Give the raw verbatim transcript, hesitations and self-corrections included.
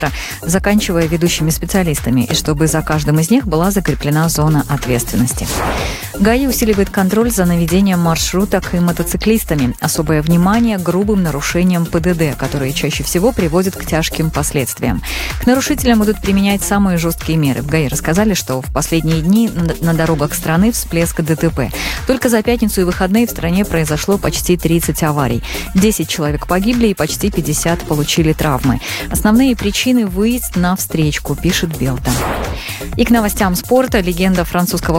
заканчивая ведущими специалистами, и чтобы за каждым из них была закреплена зона ответственности. ГАИ усиливает контроль за наведением маршруток и мотоциклистами. Особое внимание к грубым нарушениям ПДД, которые чаще всего приводят к тяжким последствиям. К нарушителям будут применять самые жесткие меры. В ГАИ рассказали, что в последние дни на дорогах страны всплеск ДТП. Только за пятницу и выходные в стране произошло почти тридцать аварий. десять человек погибли и почти пятьдесят получили травмы. Основные причины – выезд на встречку, пишет Белта. И к новостям спорта. Легенда французского